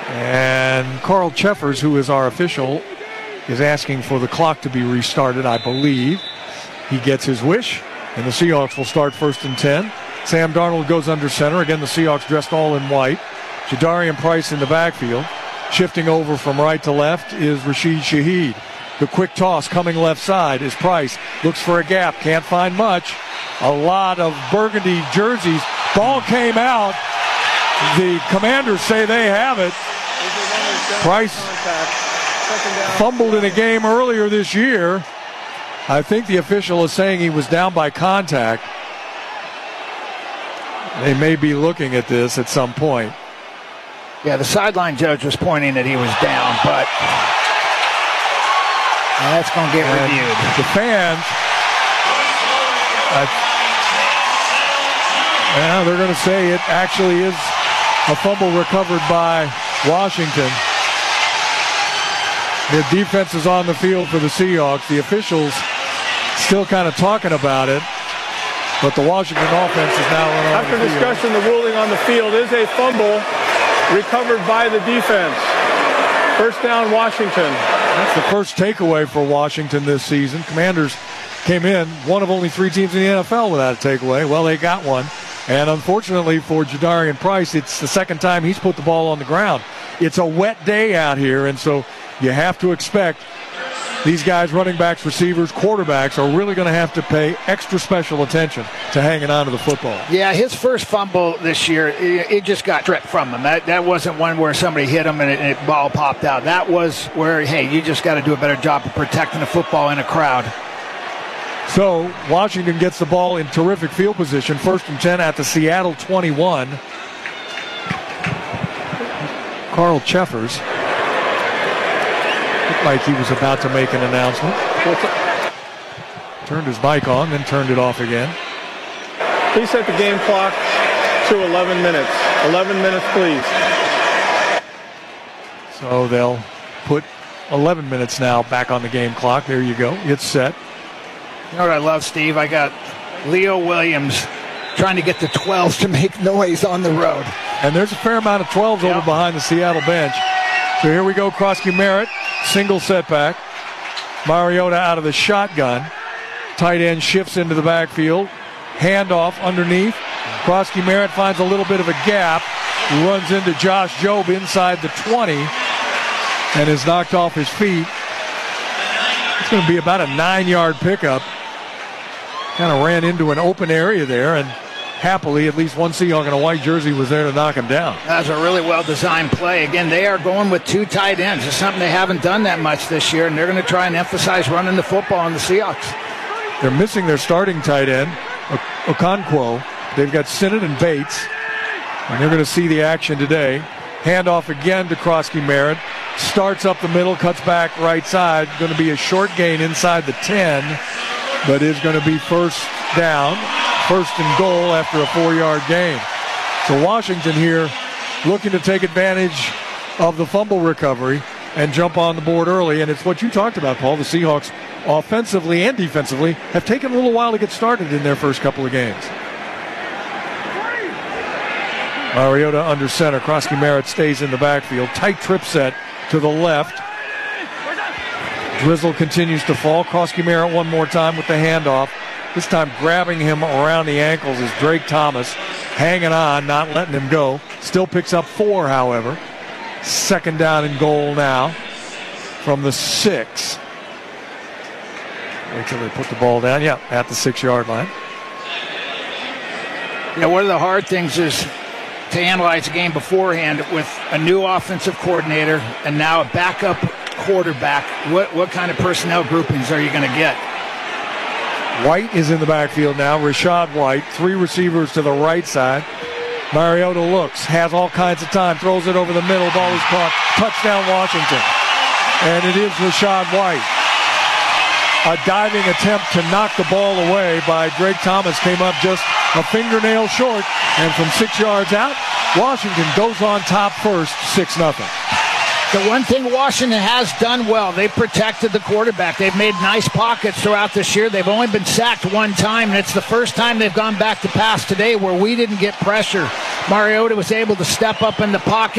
And Carl Cheffers, who is our official, is asking for the clock to be restarted, I believe. He gets his wish, and the Seahawks will start 1st and 10. Sam Darnold goes under center. Again, the Seahawks dressed all in white. Jadarian Price in the backfield. Shifting over from right to left is Rashid Shaheed. The quick toss coming left side is Price. Looks for a gap. Can't find much. A lot of burgundy jerseys. Ball came out. The Commanders say they have it. Price fumbled in a game earlier this year. I think the official is saying he was down by contact. They may be looking at this at some point. Yeah, the sideline judge was pointing that he was down, but that's going to get reviewed. The fans, they're going to say it actually is a fumble recovered by Washington. The defense is on the field for the Seahawks. The officials still kind of talking about it, but the Washington offense is now running on the field. After discussion, the ruling on the field is a fumble recovered by the defense. First down, Washington. That's the first takeaway for Washington this season. Commanders came in, one of only 3 teams in the NFL without a takeaway. Well, they got one. And unfortunately for Jadarian Price, it's the second time he's put the ball on the ground. It's a wet day out here, and so you have to expect these guys, running backs, receivers, quarterbacks, are really going to have to pay extra special attention to hanging on to the football. Yeah, his first fumble this year, it just got stripped from him. That wasn't one where somebody hit him and it ball popped out. That was where, hey, you just got to do a better job of protecting the football in a crowd. So Washington gets the ball in terrific field position. 1st and 10 at the Seattle 21. Carl Cheffers looked like he was about to make an announcement. Turned his mic on, then turned it off again. Please set the game clock to 11 minutes. 11 minutes, please. So they'll put 11 minutes now back on the game clock. There you go. It's set. You know what I love, Steve? I got Leo Williams trying to get the 12s to make noise on the road. And there's a fair amount of 12s over behind the Seattle bench. So here we go, Krosky Merritt, single setback. Mariota out of the shotgun. Tight end shifts into the backfield. Handoff underneath. Krosky Merritt finds a little bit of a gap. Runs into Josh Jobe inside the 20 and is knocked off his feet. It's going to be about a 9-yard pickup. Kind of ran into an open area there, and happily, at least one Seahawk in a white jersey was there to knock him down. That was a really well-designed play. Again, they are going with 2 tight ends. It's something they haven't done that much this year, and they're going to try and emphasize running the football on the Seahawks. They're missing their starting tight end, Okonkwo. They've got Sinnott and Bates, and they're going to see the action today. Handoff again to Krosky Merritt. Starts up the middle, cuts back right side. Going to be a short gain inside the 10, but is going to be first down, 1st and goal after a 4-yard gain. So Washington here looking to take advantage of the fumble recovery and jump on the board early. And it's what you talked about, Paul. The Seahawks, offensively and defensively, have taken a little while to get started in their first couple of games. Mariota under center. Krosky Merritt stays in the backfield. Tight trip set to the left. Drizzle continues to fall. Krosky Merritt one more time with the handoff. This time grabbing him around the ankles is Drake Thomas. Hanging on, not letting him go. Still picks up 4, however. 2nd down and goal now from the 6. Wait till they put the ball down. Yeah, at the 6-yard line. Yeah, one of the hard things is to analyze the game beforehand with a new offensive coordinator and now a backup quarterback. What kind of personnel groupings are you going to get? White is in the backfield now. Rashad White. 3 receivers to the right side. Mariota looks, has all kinds of time, throws it over the middle. Ball is caught. Touchdown, Washington. And it is Rashad White. A diving attempt to knock the ball away by Drake Thomas came up just a fingernail short. And from 6 yards out, Washington goes on top first, 6-0. The one thing Washington has done well, they've protected the quarterback. They've made nice pockets throughout this year. They've only been sacked 1 time, and it's the first time they've gone back to pass today where we didn't get pressure. Mariota was able to step up in the pocket,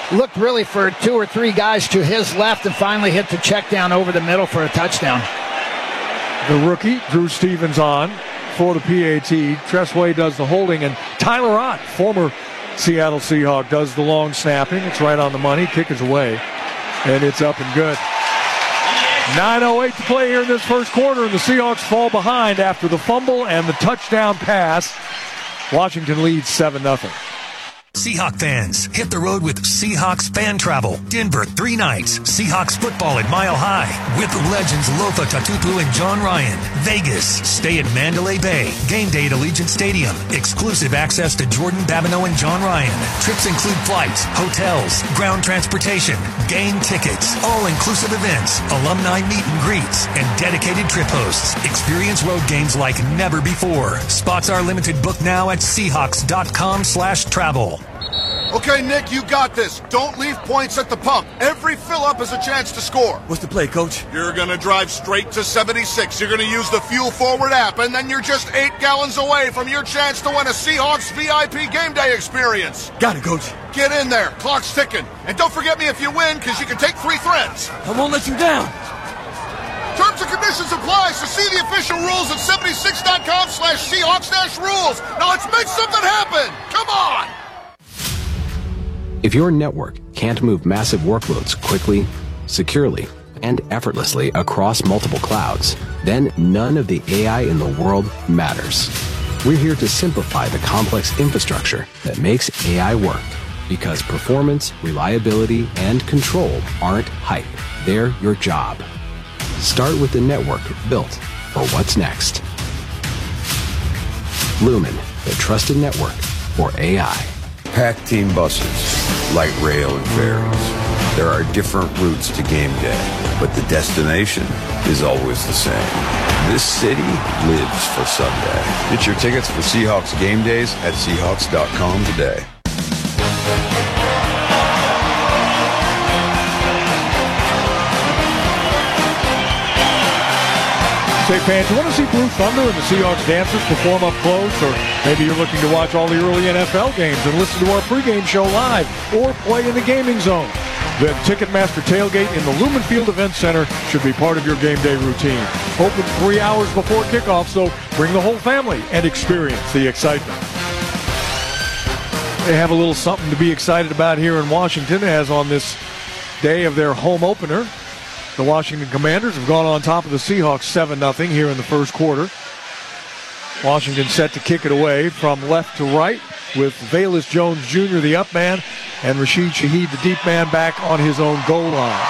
looked really for 2 or 3 guys to his left and finally hit the check down over the middle for a touchdown. The rookie, Drew Stevens, on for the PAT. Tressway does the holding, and Tyler Ott, former Seattle Seahawk, does the long snapping. It's right on the money. Kick is away, and it's up and good. 9:08 to play here in this first quarter, and the Seahawks fall behind after the fumble and the touchdown pass. Washington leads 7-0. Seahawk fans, hit the road with Seahawks Fan Travel. Denver, 3 nights. Seahawks football at Mile High with legends Lofa Tatupu and John Ryan. Vegas, stay at Mandalay Bay. Game day at Allegiant Stadium. Exclusive access to Jordan Babineau and John Ryan. Trips include flights, hotels, ground transportation, game tickets, all-inclusive events, alumni meet and greets, and dedicated trip hosts. Experience road games like never before. Spots are limited. Book now at Seahawks.com/travel. Okay, Nick, you got this. Don't leave points at the pump. Every fill-up is a chance to score. What's the play, Coach? You're going to drive straight to 76. You're going to use the Fuel Forward app, and then you're just 8 gallons away from your chance to win a Seahawks VIP game day experience. Got it, Coach. Get in there. Clock's ticking. And don't forget me if you win, because you can take free threads. I won't let you down. Terms and conditions apply, so see the official rules at 76.com/Seahawks-rules. Now let's make something happen. Come on. If your network can't move massive workloads quickly, securely, and effortlessly across multiple clouds, then none of the AI in the world matters. We're here to simplify the complex infrastructure that makes AI work, because performance, reliability, and control aren't hype. They're your job. Start with the network built for what's next. Lumen, the trusted network for AI. Pack team buses, light rail and ferries. There are different routes to game day, but the destination is always the same. This city lives for Sunday. Get your tickets for Seahawks game days at Seahawks.com today. Say, fans, you want to see Blue Thunder and the Seahawks dancers perform up close, or maybe you're looking to watch all the early NFL games and listen to our pregame show live or play in the gaming zone? Then Ticketmaster Tailgate in the Lumen Field Event Center should be part of your game day routine. Open 3 hours before kickoff, so bring the whole family and experience the excitement. They have a little something to be excited about here in Washington, as on this day of their home opener, the Washington Commanders have gone on top of the Seahawks 7-0 here in the first quarter. Washington set to kick it away from left to right with Velus Jones Jr., the up man, and Rashid Shaheed, the deep man, back on his own goal line.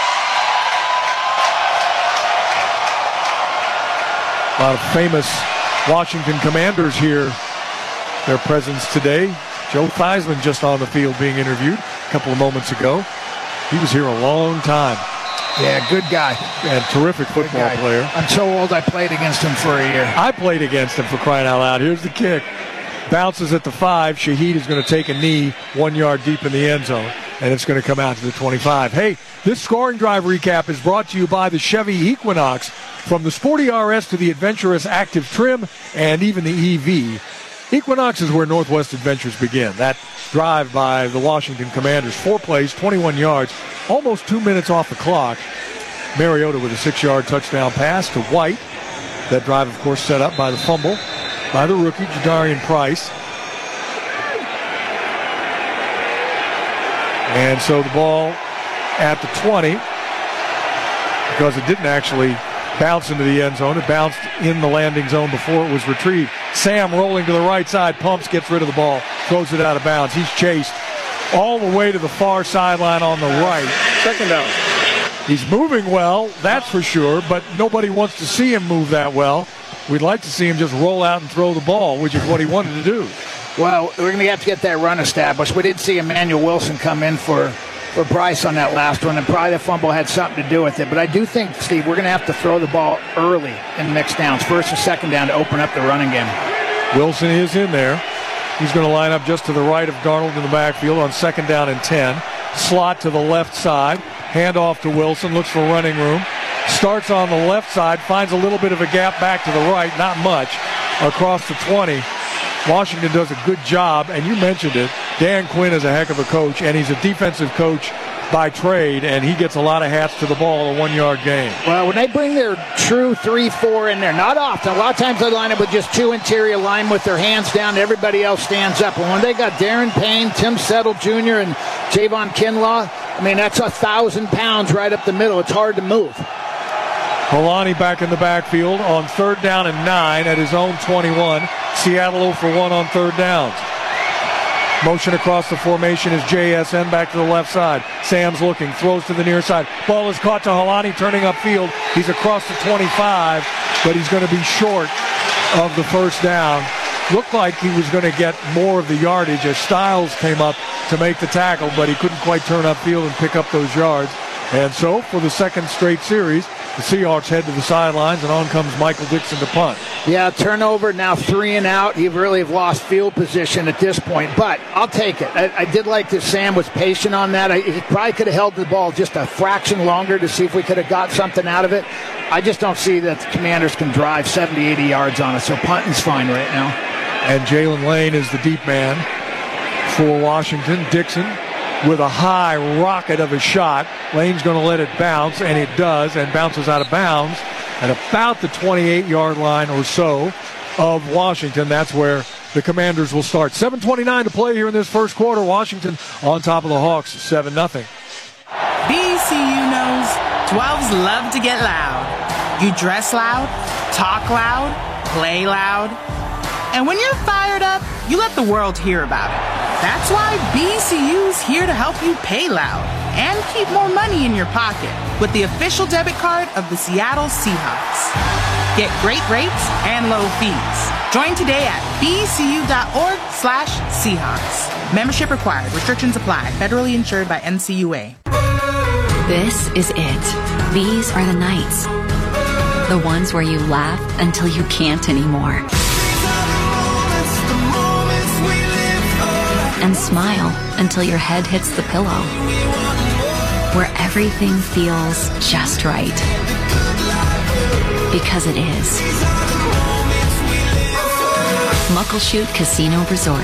A lot of famous Washington Commanders here, their presence today. Joe Theismann just on the field being interviewed a couple of moments ago. He was here a long time. Yeah, good guy. And terrific football player. I'm so old I played against him for a year. I played against him, for crying out loud. Here's the kick. Bounces at the 5. Shaheed is going to take a knee 1 yard deep in the end zone, and it's going to come out to the 25. Hey, this scoring drive recap is brought to you by the Chevy Equinox. From the sporty RS to the adventurous active trim and even the EV, Equinox is where Northwest adventures begin. That drive by the Washington Commanders, 4 plays, 21 yards, almost 2 minutes off the clock. Mariota with a 6-yard touchdown pass to White. That drive, of course, set up by the fumble by the rookie, Jadarian Price. And so the ball at the 20, because it didn't actually bounce into the end zone. It bounced in the landing zone before it was retrieved. Sam rolling to the right side, pumps, gets rid of the ball, throws it out of bounds. He's chased all the way to the far sideline on the right. Second down. He's moving well, that's for sure, but nobody wants to see him move that well. We'd like to see him just roll out and throw the ball, which is what he wanted to do. Well, we're going to have to get that run established. We did see Emmanuel Wilson come in for Bryce on that last one, and probably the fumble had something to do with it. But I do think, Steve, we're going to have to throw the ball early in mixed downs, first and second down, to open up the running game. Wilson is in there. He's going to line up just to the right of Darnold in the backfield on second down and 10. Slot to the left side. Handoff to Wilson. Looks for running room. Starts on the left side. Finds a little bit of a gap back to the right. Not much. Across the 20. Washington does a good job, and you mentioned it. Dan Quinn is a heck of a coach, and he's a defensive coach by trade, and he gets a lot of hats to the ball, a 1-yard gain. Well, when they bring their true 3-4 in there, not often. A lot of times they line up with just 2 interior linemen with their hands down, and everybody else stands up. And when they got Darren Payne, Tim Settle Jr., and Javon Kinlaw, I mean, that's 1,000 pounds right up the middle. It's hard to move. Holani back in the backfield on 3rd down and 9 at his own 21. Seattle 0 for 1 on 3rd downs. Motion across the formation is JSN back to the left side. Sam's looking, throws to the near side. Ball is caught to Holani, turning upfield. He's across the 25, but he's going to be short of the first down. Looked like he was going to get more of the yardage as Styles came up to make the tackle, but he couldn't quite turn upfield and pick up those yards. And so, for the second straight series, the Seahawks head to the sidelines, and on comes Michael Dixon to punt. Yeah, turnover, now 3 and out. You really have lost field position at this point, but I'll take it. I did like that Sam was patient on that. He probably could have held the ball just a fraction longer to see if we could have got something out of it. I just don't see that the Commanders can drive 70, 80 yards on it, so punting's fine right now. And Jalen Lane is the deep man for Washington. Dixon with a high rocket of a shot. Lane's going to let it bounce, and it does, and bounces out of bounds at about the 28-yard line or so of Washington. That's where the Commanders will start. 7:29 to play here in this first quarter. Washington on top of the Hawks, 7-0. BCU knows 12s love to get loud. You dress loud, talk loud, play loud. And when you're fired up, you let the world hear about it. That's why BCU's here to help you pay loud and keep more money in your pocket with the official debit card of the Seattle Seahawks. Get great rates and low fees. Join today at bcu.org/Seahawks. Membership required. Restrictions apply. Federally insured by NCUA. This is it. These are the nights. The ones where you laugh until you can't anymore. And smile until your head hits the pillow. Where everything feels just right. Because it is. Muckleshoot Casino Resort.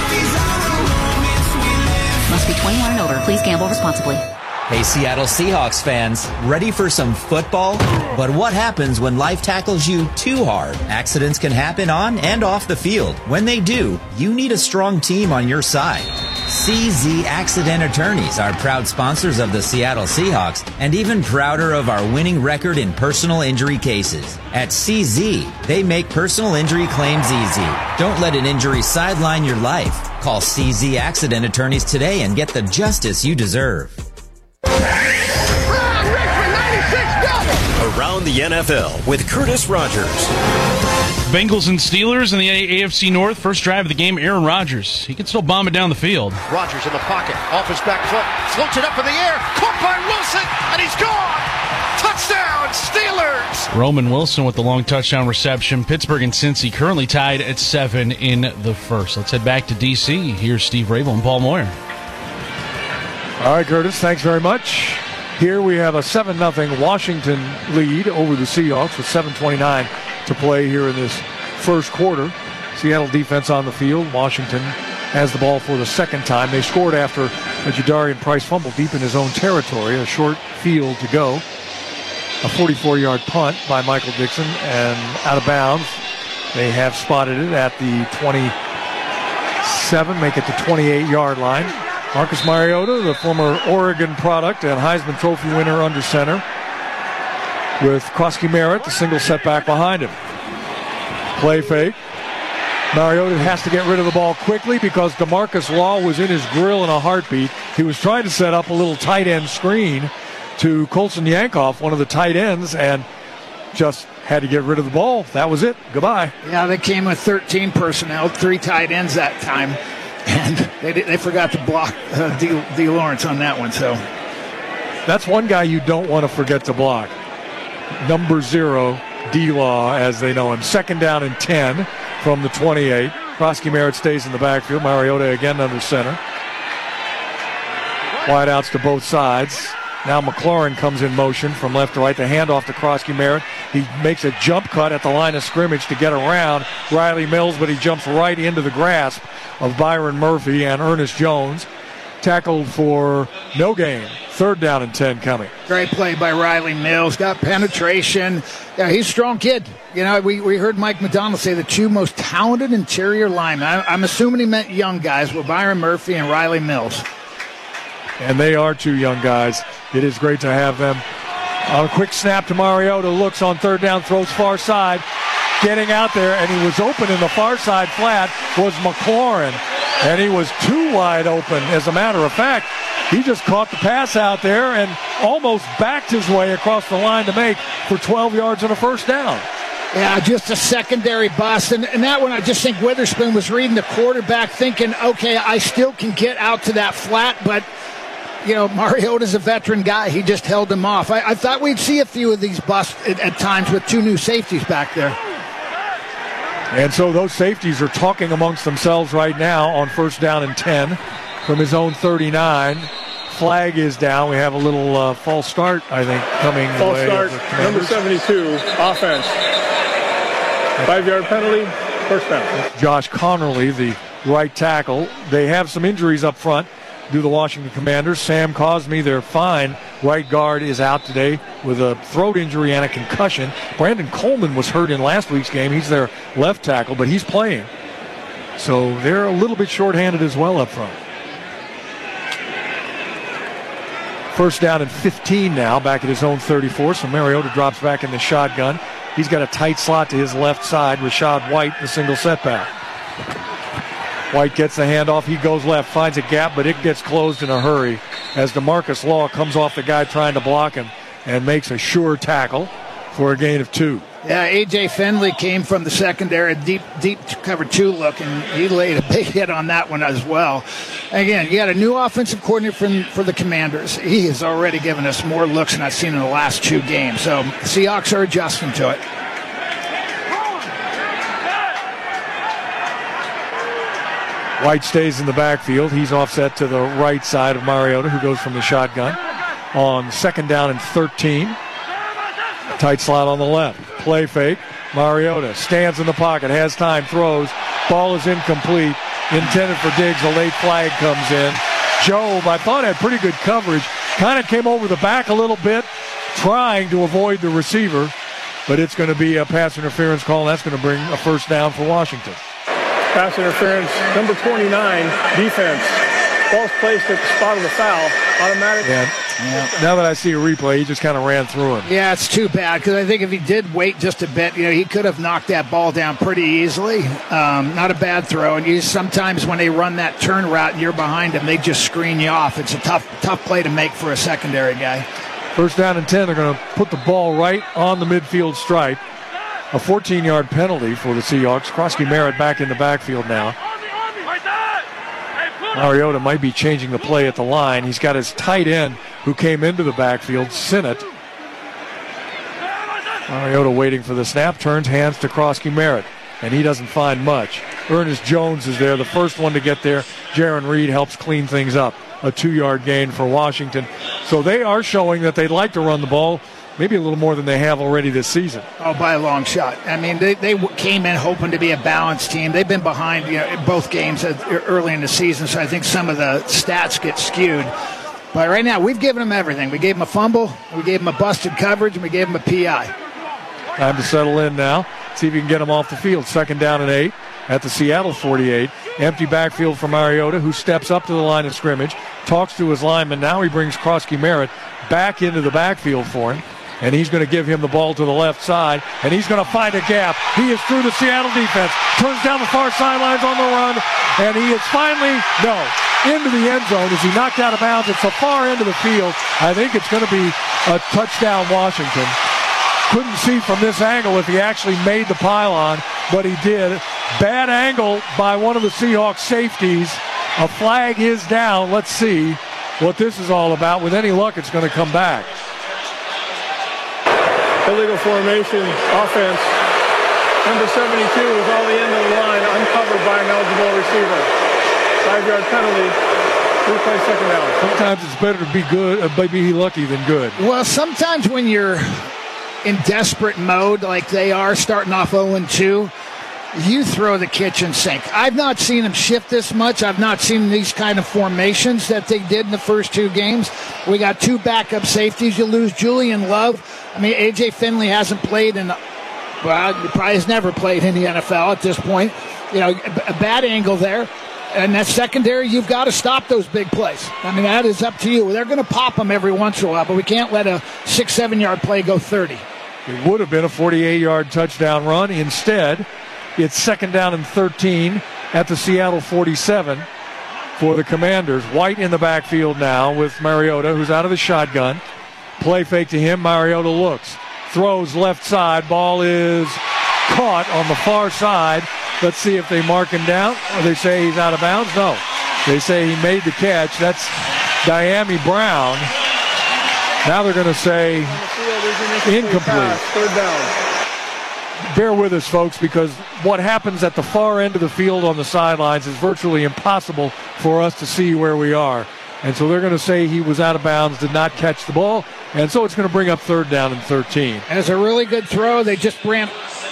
Must be 21 and over. Please gamble responsibly. Hey, Seattle Seahawks fans, ready for some football? But what happens when life tackles you too hard? Accidents can happen on and off the field. When they do, you need a strong team on your side. CZ Accident Attorneys are proud sponsors of the Seattle Seahawks and even prouder of our winning record in personal injury cases. At CZ, they make personal injury claims easy. Don't let an injury sideline your life. Call CZ Accident Attorneys today and get the justice you deserve. Around the NFL with Curtis Rogers. Bengals and Steelers in the AFC North. First drive of the game, Aaron Rodgers. He can still bomb it down the field. Rodgers in the pocket, off his back foot, floats it up in the air, caught by Wilson, and he's gone! Touchdown, Steelers! Roman Wilson with the long touchdown reception. Pittsburgh and Cincy currently tied at 7 in the first. Let's head back to D.C. Here's Steve Rabel and Paul Moyer. All right, Curtis, thanks very much. Here we have a 7-0 Washington lead over the Seahawks with 7:29 to play here in this first quarter. Seattle defense on the field. Washington has the ball for the second time. They scored after a Jadarian Price fumble deep in his own territory. A short field to go. A 44-yard punt by Michael Dixon and out of bounds. They have spotted it at the 27, make it the 28-yard line. Marcus Mariota, the former Oregon product and Heisman Trophy winner, under center, with Krosky Merritt, the single setback behind him. Play fake. Mariota has to get rid of the ball quickly because DeMarcus Law was in his grill in a heartbeat. He was trying to set up a little tight end screen to Colson Yankoff, one of the tight ends, and just had to get rid of the ball. That was it. Goodbye. Yeah, they came with 13 personnel, 3 tight ends that time. And they forgot to block D. Lawrence on that one. So that's one guy you don't want to forget to block. Number 0, D-Law, as they know him. Second down and 10 from the 28. Krosky Merritt stays in the backfield. Mariota again under center. Wideouts to both sides. Now McLaurin comes in motion from left to right. The handoff to Krosky Merritt. He makes a jump cut at the line of scrimmage to get around Riley Mills, but he jumps right into the grasp of Byron Murphy and Ernest Jones. Tackled for no gain. 3rd down and 10 coming. Great play by Riley Mills. Got penetration. Yeah, he's a strong kid. You know, we heard Mike McDonald say the 2 most talented interior linemen. I'm assuming he meant young guys were Byron Murphy and Riley Mills. And they are 2 young guys. It is great to have them. On a quick snap to Mariota. Looks on 3rd down, throws far side. Getting out there, and he was open in the far side flat, was McLaurin. And he was too wide open. As a matter of fact, he just caught the pass out there and almost backed his way across the line to make for 12 yards and a 1st down. Yeah, just a secondary bust. And that one, I just think Witherspoon was reading the quarterback thinking, okay, I still can get out to that flat, but, you know, Mariota's a veteran guy. He just held him off. I thought we'd see a few of these busts at times with 2 new safeties back there. And so those safeties are talking amongst themselves right now on 1st down and 10 from his own 39. Flag is down. We have a little false start, I think, coming. False start, number 72, offense. 5-yard penalty, 1st down. Josh Connerly, the right tackle. They have some injuries up front, do the Washington Commanders. Sam Cosme, their fine right guard, is out today with a throat injury and a concussion. Brandon Coleman was hurt in last week's game. He's their left tackle, but he's playing. So they're a little bit shorthanded as well up front. 1st down and 15 now, back at his own 34. So Mariota drops back in the shotgun. He's got a tight slot to his left side. Rashad White, the single setback. White gets the handoff. He goes left, finds a gap, but it gets closed in a hurry as DeMarcus Law comes off the guy trying to block him and makes a sure tackle for a gain of 2. Yeah, A.J. Finley came from the secondary, deep cover 2 look, and he laid a big hit on that one as well. Again, you got a new offensive coordinator for the Commanders. He has already given us more looks than I've seen in the last 2 games. So the Seahawks are adjusting to it. White stays in the backfield. He's offset to the right side of Mariota, who goes from the shotgun. On 2nd down and 13. Tight slot on the left. Play fake. Mariota stands in the pocket, has time, throws. Ball is incomplete. Intended for Diggs. A late flag comes in. Jobe, I thought, had pretty good coverage. Kind of came over the back a little bit, trying to avoid the receiver. But it's going to be a pass interference call, and that's going to bring a 1st down for Washington. Pass interference, number 29, defense. Ball's placed at the spot of the foul. Automatic. Yeah. Now that I see a replay, he just kind of ran through him. Yeah, it's too bad because I think if he did wait just a bit, he could have knocked that ball down pretty easily. Not a bad throw. And sometimes when they run that turn route and you're behind them, they just screen you off. It's a tough play to make for a secondary guy. 1st down and 10. They're going to put the ball right on the midfield stripe. A 14-yard penalty for the Seahawks. Krosky Merritt back in the backfield now. Mariota might be changing the play at the line. He's got his tight end who came into the backfield, Sinnott. Mariota waiting for the snap, turns hands to Krosky Merritt, and he doesn't find much. Ernest Jones is there, the first one to get there. Jaron Reed helps clean things up. A 2-yard gain for Washington. So they are showing that they'd like to run the ball, maybe a little more than they have already this season. Oh, by a long shot. I mean, they came in hoping to be a balanced team. They've been behind both games early in the season, so I think some of the stats get skewed. But right now, we've given them everything. We gave them a fumble, we gave them a busted coverage, and we gave them a PI. Time to settle in now. See if you can get them off the field. 2nd down and 8 at the Seattle 48. Empty backfield for Mariota, who steps up to the line of scrimmage, talks to his lineman. Now he brings Krosky Merritt back into the backfield for him. And he's going to give him the ball to the left side, and he's going to find a gap. He is through the Seattle defense, turns down the far sidelines on the run, and he is finally, into the end zone. Is he knocked out of bounds? It's the far end of the field. I think it's going to be a touchdown, Washington. Couldn't see from this angle if he actually made the pylon, but he did. Bad angle by one of the Seahawks safeties. A flag is down. Let's see what this is all about. With any luck, it's going to come back. Illegal formation, offense. Number 72 was on the end of the line, uncovered by an eligible receiver. 5-yard penalty, 3 play second down. Sometimes it's better to be good, be lucky than good. Well, sometimes when you're in desperate mode like they are, starting off 0-2, you throw the kitchen sink. I've not seen them shift this much. I've not seen these kind of formations that they did in the first 2 games. We got 2 backup safeties. You lose Julian Love. I mean, A.J. Finley hasn't played he probably has never played in the NFL at this point. You know, a bad angle there. And that secondary, you've got to stop those big plays. I mean, that is up to you. They're going to pop them every once in a while, but we can't let a 6-7 yard play go 30. It would have been a 48-yard touchdown run. Instead, it's 2nd down and 13 at the Seattle 47 for the Commanders. White in the backfield now with Mariota, who's out of the shotgun. Play fake to him. Mariota looks. Throws left side. Ball is caught on the far side. Let's see if they mark him down or they say he's out of bounds. No. They say he made the catch. That's Dyami Brown. Now they're going to say incomplete. 3rd down. Bear with us, folks, because what happens at the far end of the field on the sidelines is virtually impossible for us to see where we are. And so they're going to say he was out of bounds, did not catch the ball, and so it's going to bring up 3rd down and 13. And it's a really good throw. They just ran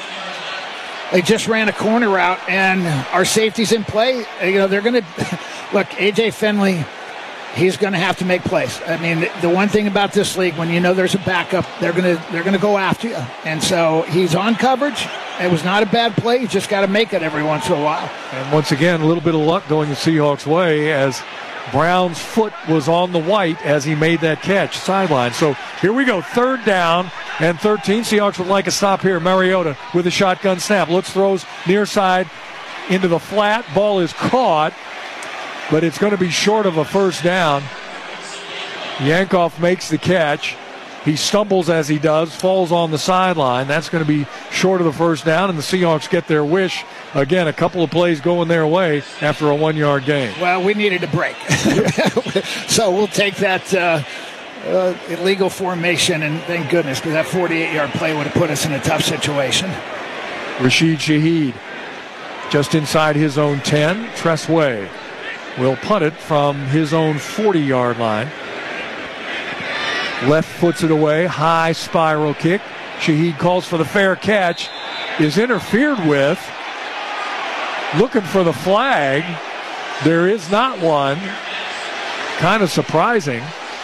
a corner route, and our safety's in play. You know, they're going to look. A.J. Finley, he's going to have to make plays. I mean, the one thing about this league, when you know there's a backup, they're going to go after you. And so he's on coverage. It was not a bad play. You just got to make it every once in a while. And once again, a little bit of luck going the Seahawks' way as Brown's foot was on the white as he made that catch sideline. So here we go, 3rd down and 13. Seahawks would like a stop here. Mariota with a shotgun snap. Looks, throws near side into the flat. Ball is caught, but it's going to be short of a 1st down. Yankoff makes the catch. He stumbles as he does, falls on the sideline. That's going to be short of the 1st down, and the Seahawks get their wish. Again, a couple of plays going their way after a 1-yard gain. Well, we needed a break. So we'll take that illegal formation, and thank goodness, because that 48-yard play would have put us in a tough situation. Rashid Shaheed just inside his own 10. Tress Way will punt it from his own 40-yard line. Left foots it away, high spiral kick. Shaheed calls for the fair catch, is interfered with. Looking for the flag. There is not one. Kind of surprising.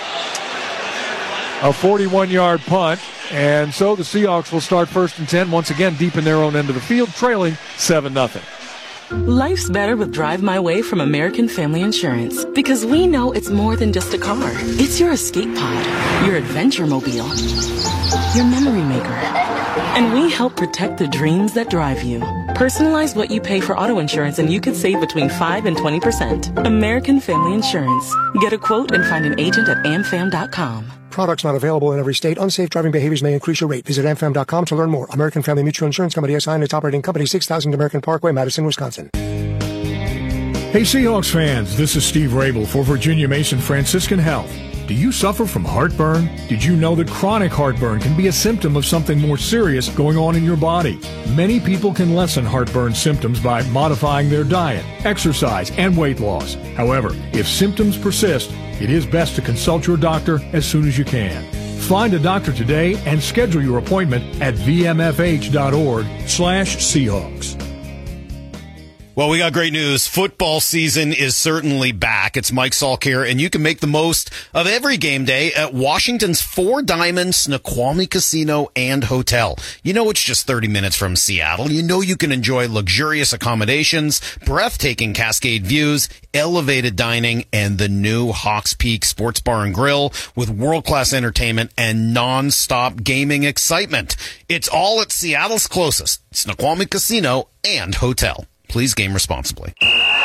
A 41-yard punt. And so the Seahawks will start 1st and 10, once again deep in their own end of the field, trailing 7-0. Life's better with Drive My Way from American Family Insurance, because we know it's more than just a car. It's your escape pod, your adventure mobile, your memory maker. And we help protect the dreams that drive you. Personalize what you pay for auto insurance and you could save between 5 and 20%. American Family Insurance. Get a quote and find an agent at amfam.com. Products not available in every state. Unsafe driving behaviors may increase your rate. Visit amfam.com to learn more. American Family Mutual Insurance Company, SI, and its operating company, 6000 American Parkway, Madison, Wisconsin. Hey, Seahawks fans, this is Steve Rabel for Virginia Mason Franciscan Health. Do you suffer from heartburn? Did you know that chronic heartburn can be a symptom of something more serious going on in your body? Many people can lessen heartburn symptoms by modifying their diet, exercise, and weight loss. However, if symptoms persist, it is best to consult your doctor as soon as you can. Find a doctor today and schedule your appointment at vmfh.org/Seahawks. Well, we got great news. Football season is certainly back. It's Mike Salk here, and you can make the most of every game day at Washington's Four Diamond Snoqualmie Casino and Hotel. You know it's just 30 minutes from Seattle. You know you can enjoy luxurious accommodations, breathtaking Cascade views, elevated dining, and the new Hawks Peak Sports Bar and Grill with world-class entertainment and non-stop gaming excitement. It's all at Seattle's closest, Snoqualmie Casino and Hotel. Please game responsibly.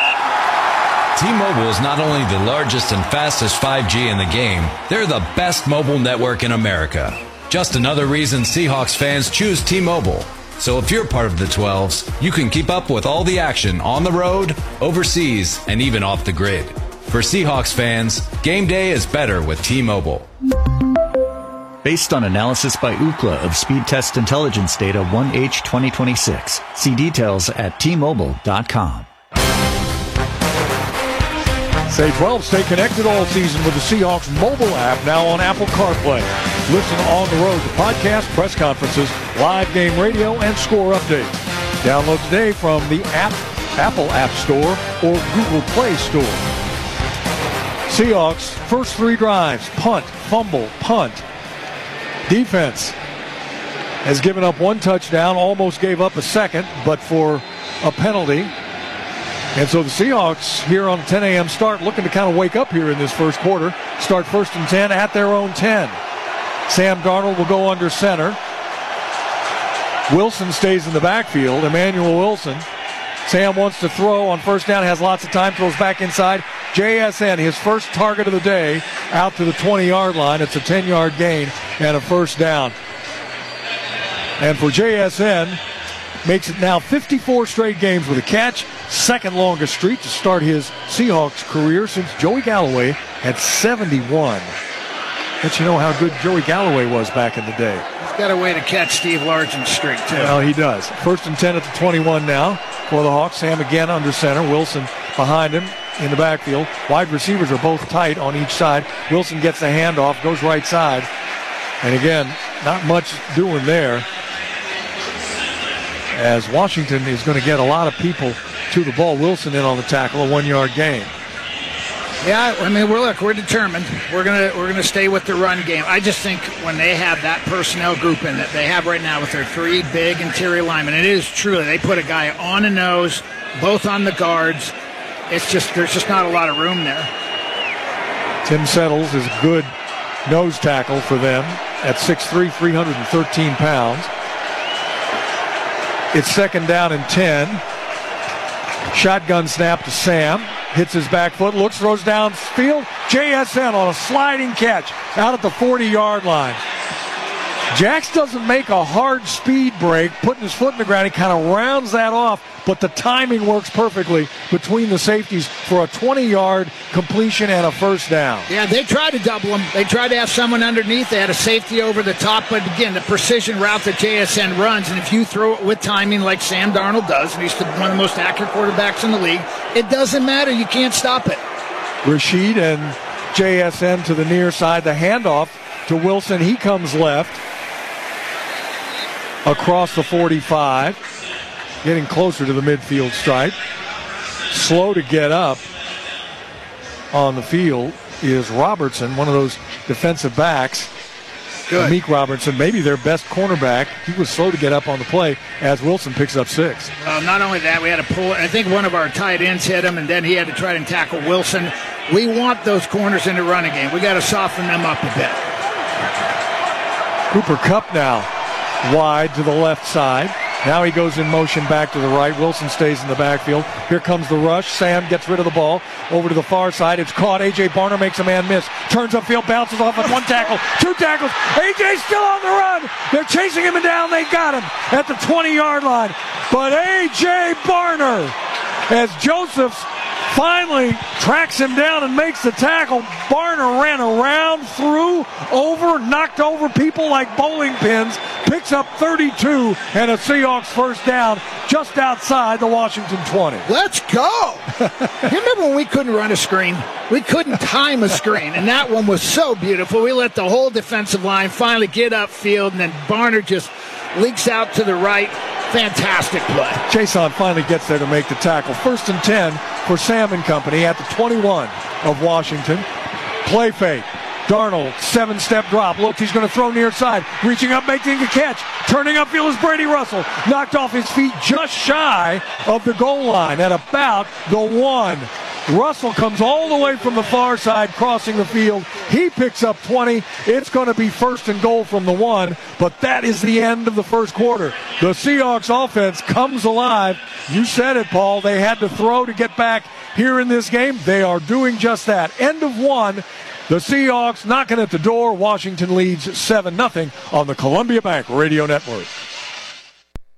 T-Mobile is not only the largest and fastest 5G in the game, they're the best mobile network in America. Just another reason Seahawks fans choose T-Mobile. So if you're part of the 12s, you can keep up with all the action on the road, overseas, and even off the grid. For Seahawks fans, game day is better with T-Mobile. Based on analysis by Ookla of speed test intelligence data 1H 2026. See details at T-Mobile.com. Say 12, stay connected all season with the Seahawks mobile app, now on Apple CarPlay. Listen on the road to podcasts, press conferences, live game radio, and score updates. Download today from the Apple App Store or Google Play Store. Seahawks, first 3 drives, punt, fumble, punt. Defense has given up 1 touchdown, almost gave up a second, but for a penalty. And so the Seahawks here on a 10 a.m. start looking to kind of wake up here in this first quarter. Start 1st and 10 at their own 10. Sam Darnold will go under center. Wilson stays in the backfield. Emmanuel Wilson. Sam wants to throw on 1st down, has lots of time, throws back inside. JSN, his first target of the day, out to the 20-yard line. It's a 10-yard gain and a 1st down. And for JSN, makes it now 54 straight games with a catch. Second longest streak to start his Seahawks career since Joey Galloway had 71. Let you know how good Joey Galloway was back in the day. He's got a way to catch Steve Largent's streak, too. Well, he does. 1st and 10 at the 21 now for the Hawks. Sam again under center. Wilson behind him in the backfield. Wide receivers are both tight on each side. Wilson gets the handoff, goes right side. And again, not much doing there, as Washington is going to get a lot of people to the ball. Wilson in on the tackle, a 1-yard gain. Yeah, I mean, we're determined. We're gonna stay with the run game. I just think when they have that personnel group in that they have right now with their 3 big interior linemen, it is truly they put a guy on the nose, both on the guards. There's just not a lot of room there. Tim Settles is a good nose tackle for them at 6'3", 313 pounds. It's 2nd down and 10. Shotgun snap to Sam. Hits his back foot, looks, throws downfield. JSN on a sliding catch out at the 40-yard line. Jax doesn't make a hard speed break, putting his foot in the ground. He kind of rounds that off, but the timing works perfectly between the safeties for a 20-yard completion and a 1st down. Yeah, they tried to double him. They tried to have someone underneath. They had a safety over the top, but again, the precision route that JSN runs, and if you throw it with timing like Sam Darnold does, and he's one of the most accurate quarterbacks in the league, it doesn't matter. You can't stop it. Rashid and JSN to the near side. The handoff to Wilson. He comes left across the 45, getting closer to the midfield stripe. Slow to get up on the field is Robertson, one of those defensive backs. Good. Meek Robertson, maybe their best cornerback. He was slow to get up on the play as Wilson picks up 6. Not only that, we had to pull. I think one of our tight ends hit him, and then he had to try and tackle Wilson. We want those corners in the running game. We got to soften them up a bit. Cooper Kupp now wide to the left side. Now he goes in motion back to the right. Wilson stays in the backfield. Here comes the rush. Sam gets rid of the ball. Over to the far side. It's caught. A.J. Barner makes a man miss. Turns upfield, bounces off with 1 tackle. 2 tackles. A.J. still on the run. They're chasing him down. They got him at the 20-yard line. But A.J. Barner, as Josephs finally tracks him down and makes the tackle. Barner ran around, through, over, knocked over people like bowling pins, picks up 32 and a Seahawks 1st down just outside the Washington 20. Let's go! You remember when we couldn't run a screen? We couldn't time a screen, and that one was so beautiful. We let the whole defensive line finally get upfield, and then Barner just leaks out to the right. Fantastic play. Chason finally gets there to make the tackle. 1st and 10 for Sam and company at the 21 of Washington. Play fake. Darnold, 7-step drop. Look, he's going to throw near side. Reaching up, making a catch. Turning upfield is Brady Russell. Knocked off his feet just shy of the goal line at about the 1. Russell comes all the way from the far side, crossing the field. He picks up 20. It's going to be 1st and goal from the 1, but that is the end of the first quarter. The Seahawks offense comes alive. You said it, Paul. They had to throw to get back here in this game. They are doing just that. End of 1. The Seahawks knocking at the door. Washington leads 7-0 on the Columbia Bank Radio Network.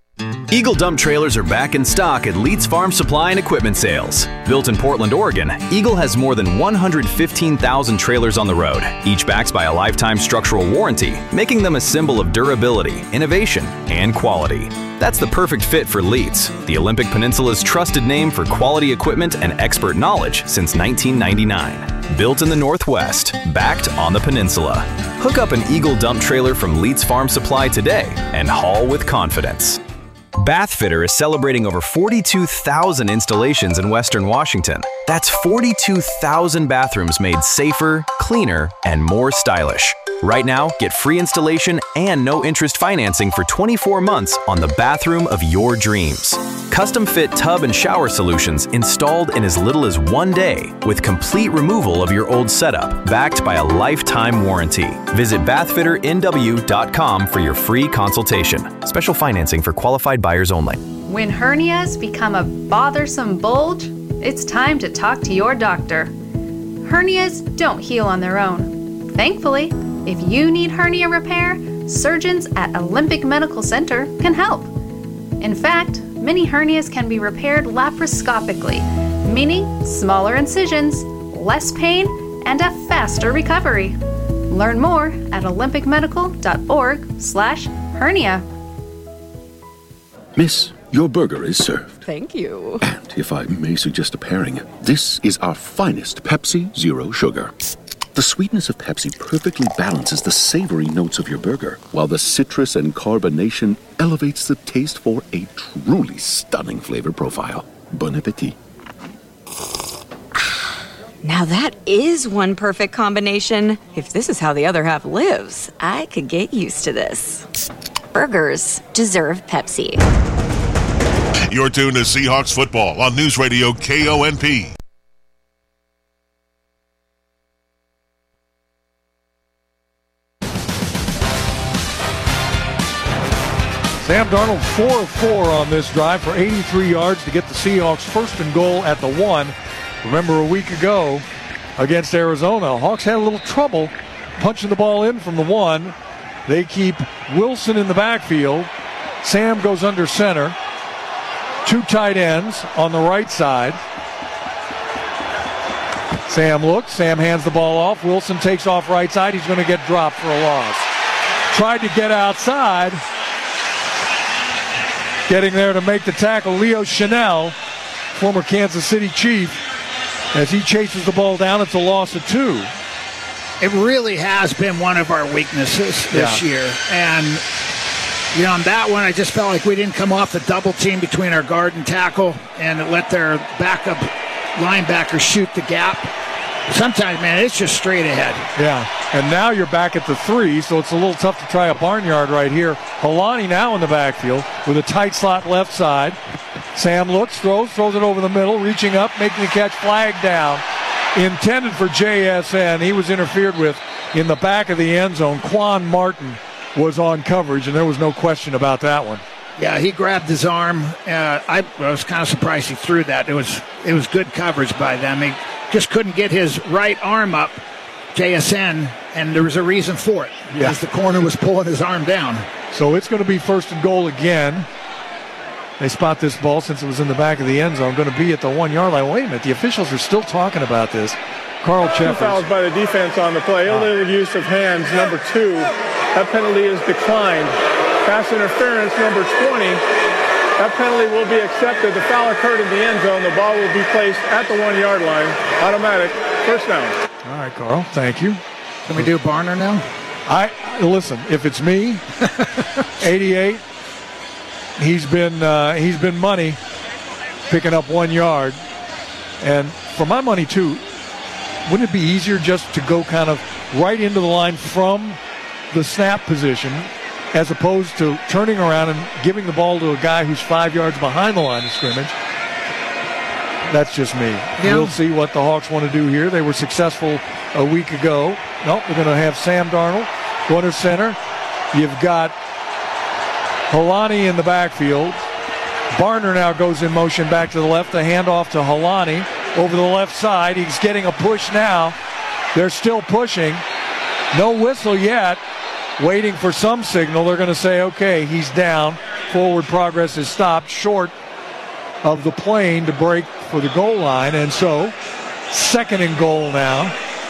Eagle dump trailers are back in stock at Leeds Farm Supply and Equipment Sales. Built in Portland, Oregon, Eagle has more than 115,000 trailers on the road, each backed by a lifetime structural warranty, making them a symbol of durability, innovation, and quality. That's the perfect fit for Leeds, the Olympic Peninsula's trusted name for quality equipment and expert knowledge since 1999. Built in the Northwest, backed on the peninsula. Hook up an Eagle dump trailer from Leeds Farm Supply today and haul with confidence. Bathfitter is celebrating over 42,000 installations in Western Washington. That's 42,000 bathrooms made safer, cleaner, and more stylish. Right now, get free installation and no-interest financing for 24 months on the bathroom of your dreams. Custom-fit tub and shower solutions installed in as little as 1 day with complete removal of your old setup, backed by a lifetime warranty. Visit bathfitternw.com for your free consultation. Special financing for qualified buyers only. When hernias become a bothersome bulge, it's time to talk to your doctor. Hernias don't heal on their own. Thankfully, if you need hernia repair, surgeons at Olympic Medical Center can help. In fact, many hernias can be repaired laparoscopically, meaning smaller incisions, less pain, and a faster recovery. Learn more at olympicmedical.org/hernia. Miss, your burger is served. Thank you. And if I may suggest a pairing, this is our finest Pepsi Zero Sugar. The sweetness of Pepsi perfectly balances the savory notes of your burger, while the citrus and carbonation elevates the taste for a truly stunning flavor profile. Bon appetit. Now that is one perfect combination. If this is how the other half lives, I could get used to this. Burgers deserve Pepsi. You're tuned to Seahawks football on News Radio KONP. Sam Darnold 4 of 4 on this drive for 83 yards to get the Seahawks first and goal at the 1. Remember a week ago against Arizona, Hawks had a little trouble punching the ball in from the 1. They keep Wilson in the backfield. Sam goes under center. 2 tight ends on the right side. Sam looks. Sam hands the ball off. Wilson takes off right side. He's going to get dropped for a loss. Tried to get outside. Getting there to make the tackle, Leo Chanel, former Kansas City Chief. As he chases the ball down, it's a loss of 2. It really has been one of our weaknesses this year. And, you know, on that one, I just felt like we didn't come off the double team between our guard and tackle and let their backup linebacker shoot the gap. Sometimes, man, it's just straight ahead. Yeah, and now you're back at the 3, so it's a little tough to try a barnyard right here. Holani now in the backfield with a tight slot left side. Sam looks, throws it over the middle, reaching up, making the catch, flag down. Intended for JSN. He was interfered with in the back of the end zone. Quan Martin was on coverage, and there was no question about that one. Yeah, he grabbed his arm. I was kind of surprised he threw that. It was good coverage by them. He just couldn't get his right arm up, JSN, and there was a reason for it. Because the corner was pulling his arm down. So it's going to be first and goal again. They spot this ball since it was in the back of the end zone. Going to be at the 1 yard line. Wait a minute, the officials are still talking about this. Carl Cheffers. 2 fouls by the defense on the play. Illegal use of hands, number 2. That penalty is declined. Pass interference, number 20. That penalty will be accepted. The foul occurred in the end zone. The ball will be placed at the 1 yard line. Automatic. First down. All right, Carl. Thank you. Can we do Barner now? Listen, if it's me, 88, he's been money picking up 1 yard. And for my money, too, wouldn't it be easier just to go kind of right into the line from the snap position as opposed to turning around and giving the ball to a guy who's 5 yards behind the line of scrimmage? That's just me. Yeah. We'll see what the Hawks want to do here. They were successful a week ago. Nope, we're going to have Sam Darnold going to center. You've got Holani in the backfield. Barner now goes in motion back to the left. The handoff to Holani over the left side. He's getting a push now. They're still pushing. No whistle yet. Waiting for some signal. They're going to say, okay, he's down. forward progress is stopped short of the plane to break for the goal line. And so, 2nd and goal now.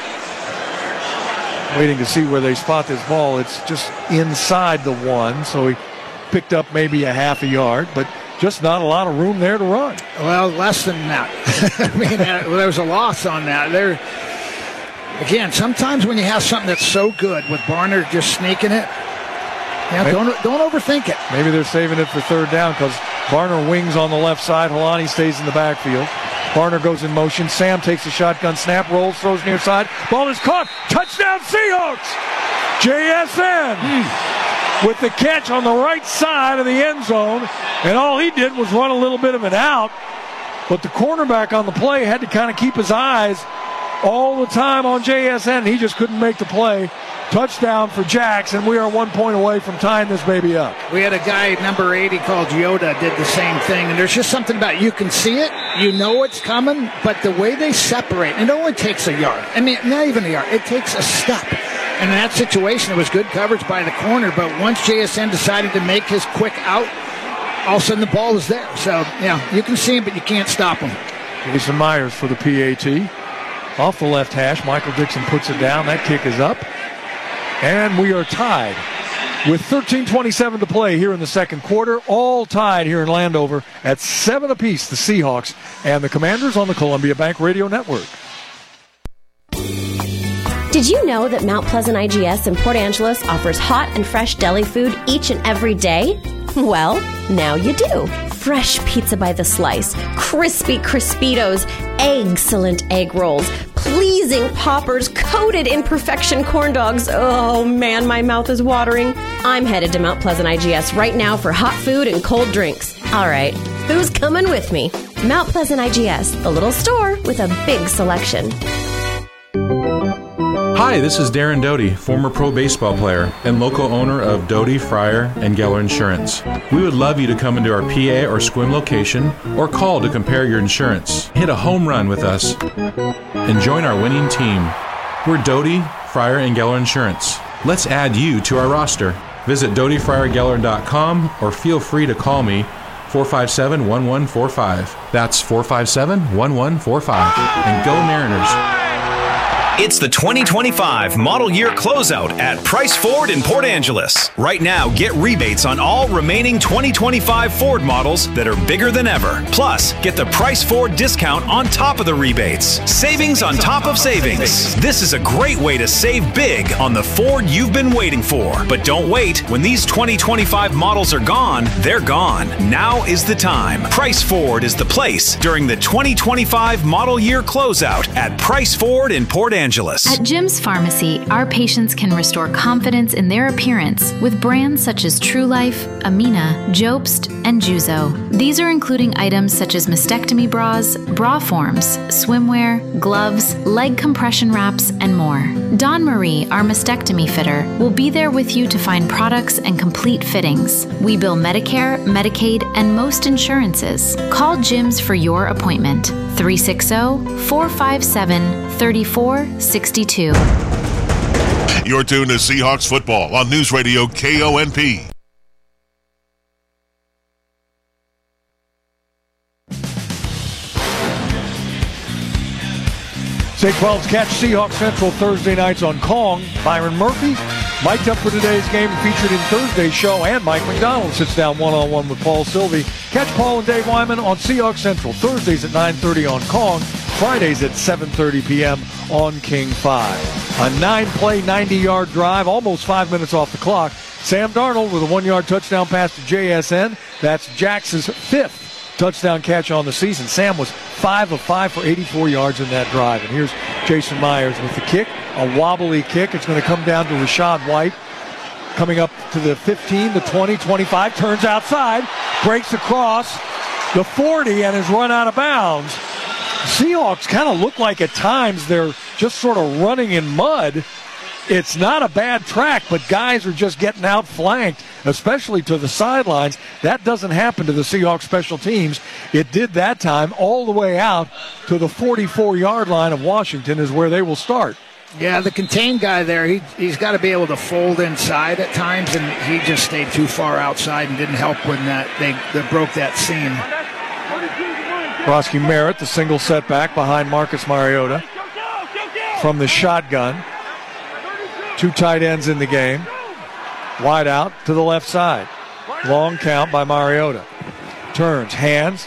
Waiting to see where they spot this ball. It's just inside the 1, so he picked up maybe a half a yard, but just not a lot of room there to run. Well, less than that. I mean, there was a loss on that. Again, sometimes when you have something that's so good with Barner just sneaking it, don't overthink it. Maybe they're saving it for 3rd down because Barner wings on the left side. Helani stays in the backfield. Barner goes in motion. Sam takes a shotgun snap, rolls, throws near side. Ball is caught. Touchdown Seahawks! JSN with the catch on the right side of the end zone. And all he did was run a little bit of an out. But the cornerback on the play had to kind of keep his eyes all the time on JSN. He just couldn't make the play. Touchdown for Jax, and we are 1 point away from tying this baby up. We had a guy, number 80, called Yoda, did the same thing. And there's just something about you can see it, you know it's coming, but the way they separate, it only takes a yard. I mean, not even a yard. It takes a step. And in that situation, it was good coverage by the corner, but once JSN decided to make his quick out, all of a sudden the ball was there. So, you can see him, but you can't stop him. Jason Myers for the PAT. Off the left hash, Michael Dixon puts it down. That kick is up. And we are tied with 13:27 to play here in the second quarter. All tied here in Landover at 7 apiece, the Seahawks and the Commanders on the Columbia Bank Radio Network. Did you know that Mount Pleasant IGS in Port Angeles offers hot and fresh deli food each and every day? Well, now you do. Fresh pizza by the slice, crispy Crispitos, excellent egg rolls, pleasing poppers, coated in perfection corn dogs. Oh man, my mouth is watering. I'm headed to Mount Pleasant IGS right now for hot food and cold drinks. All right, who's coming with me? Mount Pleasant IGS, the little store with a big selection. Hi, this is Darren Doty, former pro baseball player and local owner of Doty, Fryer, and Geller Insurance. We would love you to come into our PA or Sequim location or call to compare your insurance. Hit a home run with us and join our winning team. We're Doty, Fryer, and Geller Insurance. Let's add you to our roster. Visit DotyFryerGeller.com or feel free to call me 457-1145. That's 457-1145. And go Mariners. It's the 2025 model year closeout at Price Ford in Port Angeles. Right now, get rebates on all remaining 2025 Ford models that are bigger than ever. Plus, get the Price Ford discount on top of the rebates. Savings on top of savings. This is a great way to save big on the Ford you've been waiting for. But don't wait. When these 2025 models are gone, they're gone. Now is the time. Price Ford is the place during the 2025 model year closeout at Price Ford in Port Angeles. At Jim's Pharmacy, our patients can restore confidence in their appearance with brands such as True Life, Amina, Jobst, and Juzo. These are including items such as mastectomy bras, bra forms, swimwear, gloves, leg compression wraps, and more. Dawn Marie, our mastectomy fitter, will be there with you to find products and complete fittings. We bill Medicare, Medicaid, and most insurances. Call Jim's for your appointment. 360-457-3462. You're tuned to Seahawks football on News Radio KONP. St. Cloud's catch Seahawks Central Thursday nights on Kong. Byron Murphy mic'd up for today's game, featured in Thursday's show, and Mike McDonald sits down one-on-one with Paul Sylvie. Catch Paul and Dave Wyman on Seahawks Central Thursdays at 9:30 on Kong, Fridays at 7:30 p.m. on King 5. A 9-play, 90-yard drive, almost 5 minutes off the clock. Sam Darnold with a 1-yard touchdown pass to JSN. That's Jax's 5th touchdown catch on the season. Sam was 5 of 5 for 84 yards in that drive. And here's Jason Myers with the kick, a wobbly kick. It's going to come down to Rachaad White. Coming up to the 15, the 20, 25, turns outside, breaks across the 40 and is run out of bounds. Seahawks kind of look like at times they're just sort of running in mud. It's not a bad track, but guys are just getting outflanked, especially to the sidelines. That doesn't happen to the Seahawks special teams. It did that time all the way out to the 44-yard line of Washington is where they will start. Yeah, the contained guy there, he's got to be able to fold inside at times, and he just stayed too far outside and didn't help when they broke that seam. Roski Merritt, the single setback behind Marcus Mariota from the shotgun. 2 tight ends in the game. Wide out to the left side. Long count by Mariota. Turns, hands.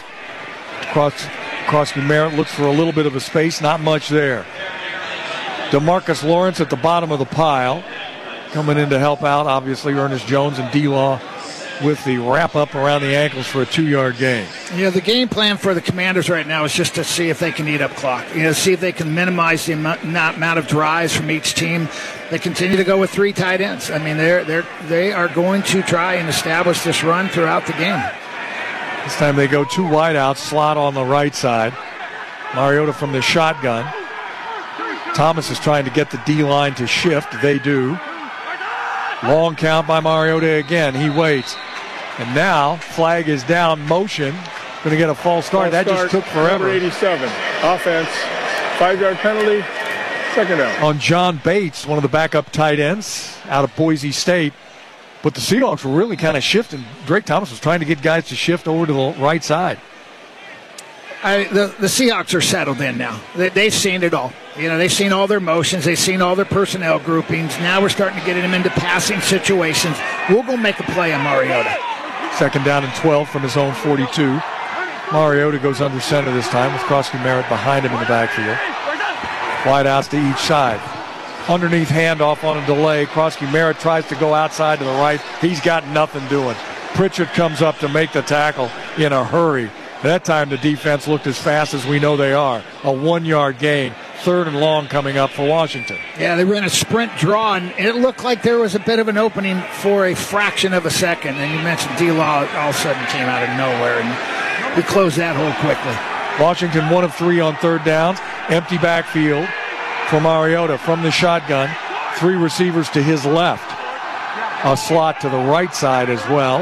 Roski Merritt looks for a little bit of a space, not much there. DeMarcus Lawrence at the bottom of the pile. Coming in to help out, obviously, Ernest Jones and D-Law with the wrap-up around the ankles for a 2-yard gain. The game plan for the Commanders right now is just to see if they can eat up clock. See if they can minimize the amount of drives from each team. They continue to go with 3 tight ends. I mean, they are going to try and establish this run throughout the game. This time they go 2 wideouts, slot on the right side. Mariota from the shotgun. Thomas is trying to get the D-line to shift. They do. Long count by Mariota again. He waits. And now, flag is down, motion. Going to get a false start. That just took forever. Number 87, offense, 5-yard penalty, second down. On John Bates, one of the backup tight ends out of Boise State. But the Seahawks were really kind of shifting. Drake Thomas was trying to get guys to shift over to the right side. The Seahawks are settled in now. They've seen it all. They've seen all their motions. They've seen all their personnel groupings. Now we're starting to get them into passing situations. We'll go make a play on Mariota. Second down and 12 from his own 42. Mariota goes under center this time with Roski Merritt behind him in the backfield. Wide outs to each side. Underneath handoff on a delay. Roski Merritt tries to go outside to the right. He's got nothing doing. Pritchard comes up to make the tackle in a hurry. That time the defense looked as fast as we know they are. A 1-yard gain. 3rd and long coming up for Washington. Yeah, they ran a sprint draw, and it looked like there was a bit of an opening for a fraction of a second. And you mentioned D-Law all of a sudden came out of nowhere, and we closed that hole quickly. Washington 1 of 3 on 3rd downs. Empty backfield for Mariota from the shotgun. 3 receivers to his left. A slot to the right side as well.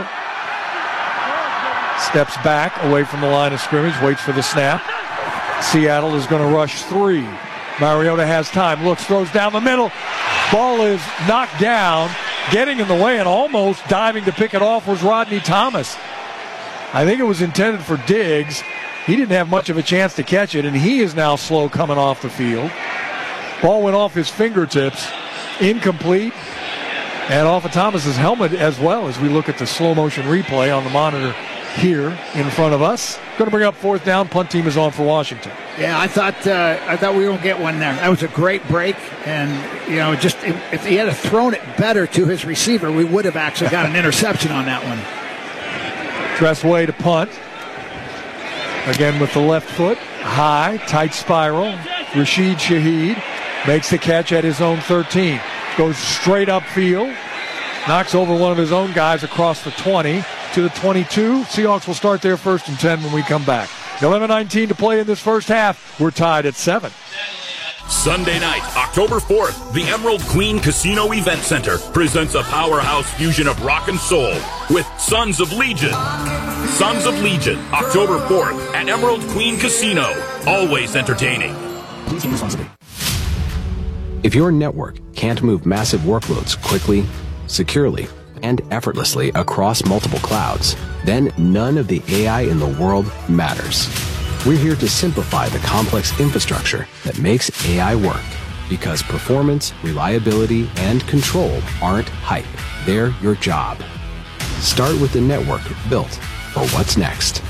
Steps back away from the line of scrimmage, waits for the snap. Seattle is going to rush 3. Mariota has time, looks, throws down the middle. Ball is knocked down. Getting in the way and almost diving to pick it off was Rodney Thomas. I think it was intended for Diggs. He didn't have much of a chance to catch it, and he is now slow coming off the field. Ball went off his fingertips, incomplete, and off of Thomas's helmet as well as we look at the slow motion replay on the monitor here in front of us. Going to bring up 4th down. Punt team is on for Washington. Yeah, I thought we were going to get one there. That was a great break, and just if he had thrown it better to his receiver, we would have actually got an interception on that one. Dressway to punt. Again with the left foot. High, tight spiral. Rashid Shaheed makes the catch at his own 13. Goes straight upfield. Knocks over one of his own guys across the 20 to the 22. Seahawks will start their 1st and 10 when we come back. 11:19 to play in this first half. We're tied at 7. Sunday night, October 4th, the Emerald Queen Casino Event Center presents a powerhouse fusion of rock and soul with Sons of Legion. Sons of Legion, October 4th at Emerald Queen Casino. Always entertaining. Please use responsibly. If your network can't move massive workloads quickly, securely, and effortlessly across multiple clouds, then none of the AI in the world matters. We're here to simplify the complex infrastructure that makes AI work, because performance, reliability, and control aren't hype. They're your job. Start with the network built for what's next.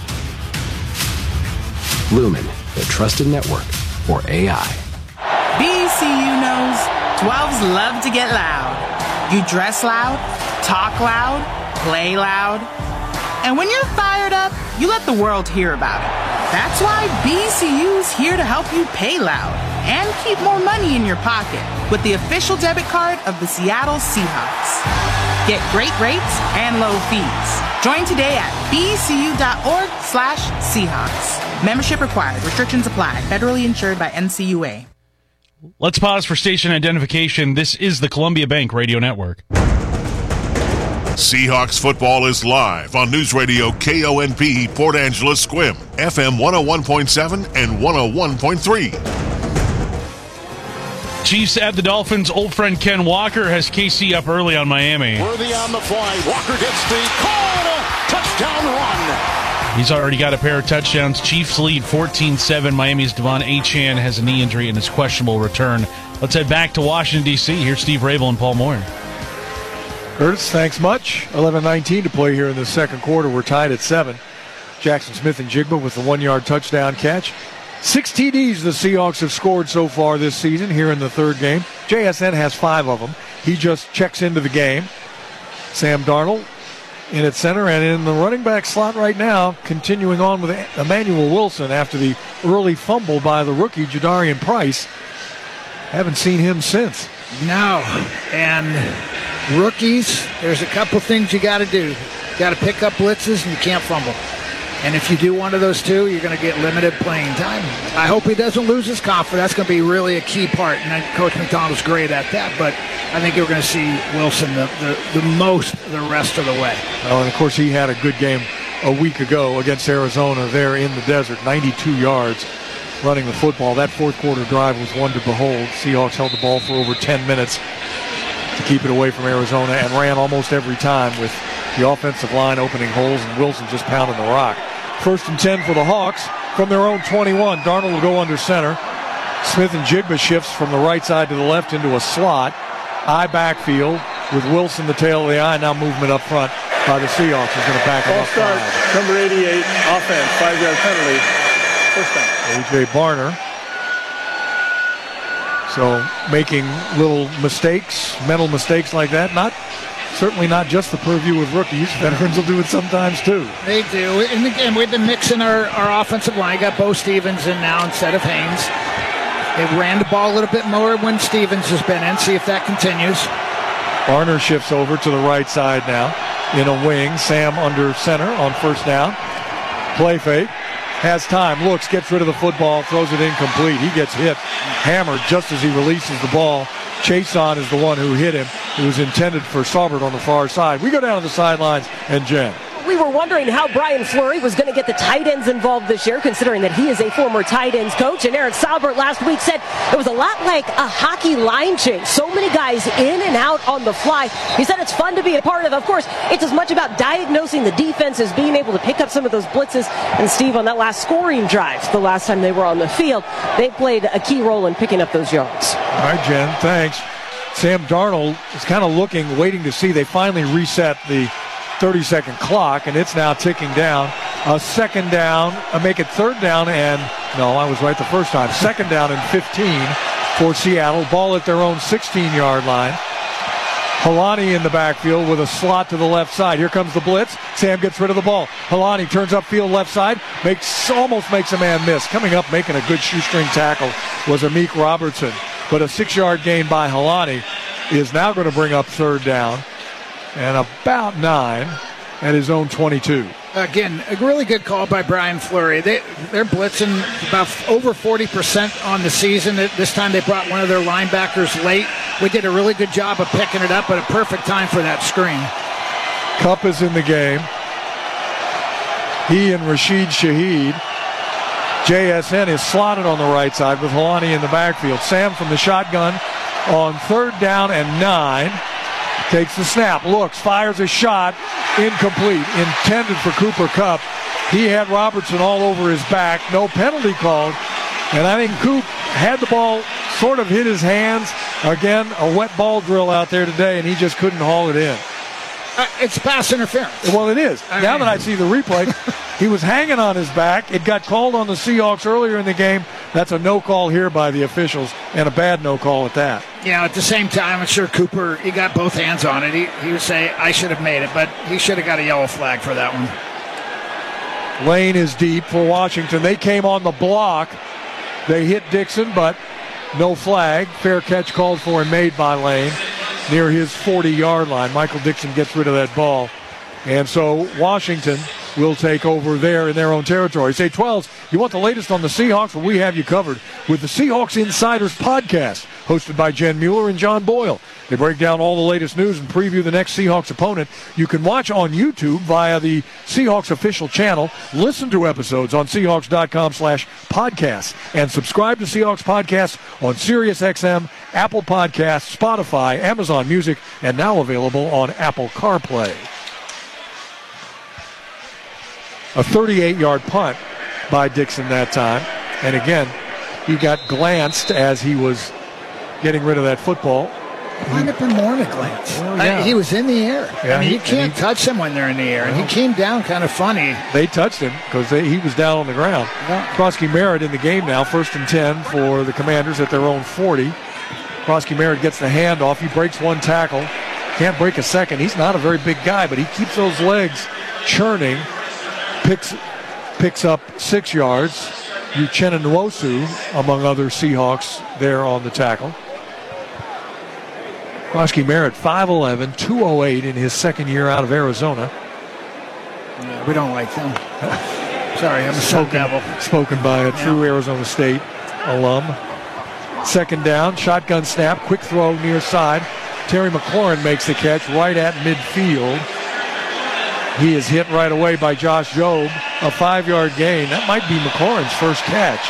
Lumen, the trusted network for AI. BCU knows 12s love to get loud. You dress loud, talk loud, play loud. And when you're fired up, you let the world hear about it. That's why BCU's here to help you pay loud and keep more money in your pocket with the official debit card of the Seattle Seahawks. Get great rates and low fees. Join today at bcu.org/Seahawks. Membership required. Restrictions apply. Federally insured by NCUA. Let's pause for station identification. This is the Columbia Bank Radio Network. Seahawks football is live on News Radio KONP Port Angeles Squim, FM 101.7 and 101.3. Chiefs at the Dolphins. Old friend Ken Walker has KC up early on Miami. Worthy on the fly. Walker gets the call and a touchdown run. He's already got a pair of touchdowns. Chiefs lead 14-7. Miami's Devon Achane has a knee injury and is questionable return. Let's head back to Washington, D.C. Here's Steve Rabel and Paul Moyer. Curtis, thanks much. 11:19 to play here in the second quarter. We're tied at 7. Jackson Smith-Njigba with the 1-yard touchdown catch. 6 TDs the Seahawks have scored so far this season here in the third game. JSN has 5 of them. He just checks into the game. Sam Darnold in at center, and in the running back slot right now, continuing on with Emmanuel Wilson after the early fumble by the rookie Jadarian Price. Haven't seen him since. No, and rookies, there's a couple things you got to do. You got to pick up blitzes, and you can't fumble. And if you do one of those two, you're going to get limited playing time. I hope he doesn't lose his confidence. That's going to be really a key part. And Coach McDonald's great at that. But I think you're going to see Wilson the most the rest of the way. Oh, and, of course, he had a good game a week ago against Arizona there in the desert. 92 yards running the football. That fourth quarter drive was one to behold. Seahawks held the ball for over 10 minutes to keep it away from Arizona and ran almost every time with the offensive line opening holes and Wilson just pounding the rock. First and 10 for the Hawks from their own 21. Darnold will go under center. Smith-Njigba shifts from the right side to the left into a slot. I backfield with Wilson the tail of the eye. Now movement up front by the Seahawks. He's going to back him up. Start, number 88, offense, 5-yard penalty. First down. A.J. Barner. So making little mistakes, mental mistakes like that. Certainly not just the purview of rookies. Veterans will do it sometimes too. They do. And again, we've been mixing our offensive line. Got Bo Stevens in now instead of Haynes. They ran the ball a little bit more when Stevens has been in. See if that continues. Barner shifts over to the right side now in a wing. Sam under center on first down. Play fake. Has time. Looks. Gets rid of the football. Throws it incomplete. He gets hit. Hammered just as he releases the ball. Chason is the one who hit him. It was intended for Saubert on the far side. We go down to the sidelines, and Jen. We were wondering how Brian Fleury was going to get the tight ends involved this year, considering that he is a former tight ends coach. And Eric Saubert last week said it was a lot like a hockey line change. So many guys in and out on the fly. He said it's fun to be a part of. Of course, it's as much about diagnosing the defense as being able to pick up some of those blitzes. And Steve, on that last scoring drive, the last time they were on the field, they played a key role in picking up those yards. All right, Jen, thanks. Sam Darnold is kind of looking, waiting to see. They finally reset the 30-second clock, and it's now ticking down. A second down, make it third down, and no, I was right the first time. Second down and 15 for Seattle. Ball at their own 16-yard line. Helani in the backfield with a slot to the left side. Here comes the blitz. Sam gets rid of the ball. Helani turns upfield left side, almost makes a man miss. Coming up, making a good shoestring tackle was Amik Robertson. But a 6-yard gain by Helani is now going to bring up third down and about 9 at his own 22. Again, a really good call by Brian Fleury. They're blitzing about over 40% on the season. This time they brought one of their linebackers late. We did a really good job of picking it up at a perfect time for that screen. Kupp is in the game. He and Rashid Shaheed. JSN is slotted on the right side with Helani in the backfield. Sam from the shotgun on third down and 9. Takes the snap, looks, fires a shot, incomplete, intended for Cooper Kupp. He had Robertson all over his back, no penalty called, and I think Coop had the ball sort of hit his hands. Again, a wet ball drill out there today, and he just couldn't haul it in. It's pass interference. Well, it is. Now that I see the replay, he was hanging on his back. It got called on the Seahawks earlier in the game. That's a no call here by the officials, and a bad no call at that. Yeah, at the same time, I'm sure Cooper, he got both hands on it. He would say, I should have made it, but he should have got a yellow flag for that one. Lane is deep for Washington. They came on the block. They hit Dixon, but no flag. Fair catch called for and made by Lane near his 40-yard line. Michael Dixon gets rid of that ball. And so Washington will take over there in their own territory. Say 12s, you want the latest on the Seahawks? Well, we have you covered with the Seahawks Insiders podcast, hosted by Jen Mueller and John Boyle. They break down all the latest news and preview the next Seahawks opponent. You can watch on YouTube via the Seahawks official channel, listen to episodes on Seahawks.com/podcasts, and subscribe to Seahawks podcasts on SiriusXM, Apple Podcasts, Spotify, Amazon Music, and now available on Apple CarPlay. A 38-yard punt by Dixon that time. And again, he got glanced as he was getting rid of that football. Might have been more than a glance. Well, yeah. He was in the air. Yeah, I mean, you can't touch him when they're in the air. And he came down kind of funny. They touched him because he was down on the ground. Yeah. Krosky Merritt in the game now, 1st and 10 for the Commanders at their own 40. Krosky Merritt gets the handoff. He breaks one tackle. Can't break a second. He's not a very big guy, but he keeps those legs churning. Picks up 6 yards. Uchenna Nwosu, among other Seahawks, there on the tackle. Krosky Merritt, 5'11", 208 in his second year out of Arizona. Yeah, we don't like them. Sorry, I'm a Sun Devil. Spoken by a true Arizona State alum. Second down, shotgun snap, quick throw near side. Terry McLaurin makes the catch right at midfield. He is hit right away by Josh Jobe. A 5-yard gain. That might be McLaurin's first catch.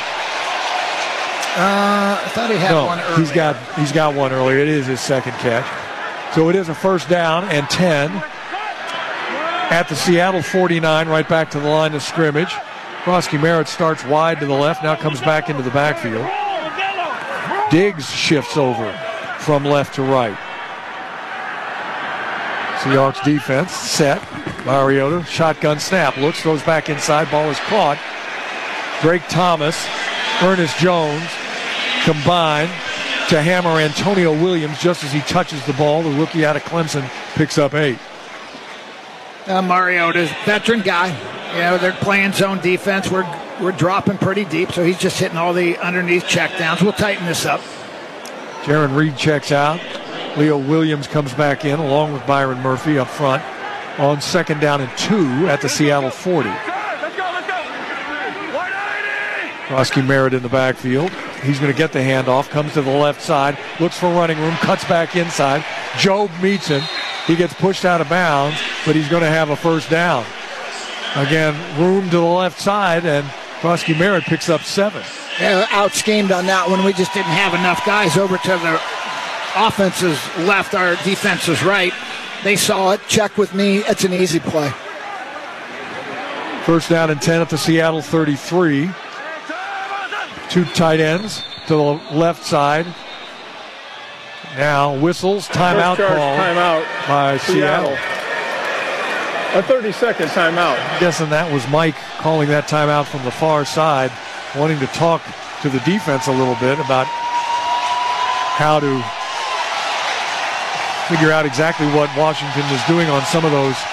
I thought he had one earlier. He's got one earlier. It is his second catch. So it is a first down and 10 at the Seattle 49, right back to the line of scrimmage. Krosky Merritt starts wide to the left, now comes back into the backfield. Diggs shifts over from left to right. Seahawks defense set. Mariota, shotgun snap, looks, throws back inside, ball is caught. Drake Thomas, Ernest Jones combine to hammer Antonio Williams just as he touches the ball. The rookie out of Clemson picks up 8. Mariota's veteran guy. You know, they're playing zone defense. We're dropping pretty deep, so he's just hitting all the underneath checkdowns. We'll tighten this up. Jaron Reed checks out. Leo Williams comes back in along with Byron Murphy up front on 2nd down and 2 at the Seattle 40. Krosky Merritt in the backfield. He's going to get the handoff, comes to the left side, looks for running room, cuts back inside. Jobe meets him. He gets pushed out of bounds, but he's going to have a first down. Again, room to the left side, and Krosky Merritt picks up 7. Yeah, out-schemed on that one. We just didn't have enough guys over to the offense's left, our defense's right. They saw it. Check with me. It's an easy play. First down and 10 at the Seattle 33. 2 tight ends to the left side. Now whistles, timeout call timeout by Seattle. A 30-second timeout. I'm guessing that was Mike calling that timeout from the far side, wanting to talk to the defense a little bit about how to figure out exactly what Washington is doing on some of those